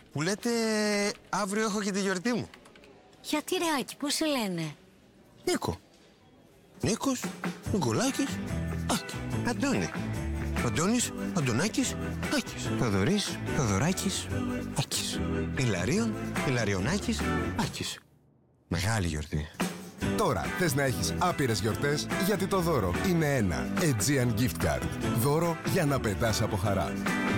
Που λέτε αύριο έχω και τη γιορτή μου. Γιατί ρε Άκη, πώς σε λένε? Νίκο. Νίκος, Νικολάκης, Άκη. Αντώνη. Αντώνης, Αντωνάκης, Άκης. Θοδωρής, Θοδωράκης, Άκης. Ηλαρίων, Ηλαριονάκης, Άκης. Μεγάλη γιορτή. Τώρα θες να έχεις άπειρες γιορτές, γιατί το δώρο είναι ένα Aegean Gift Card. Δώρο για να πετάς από χαρά.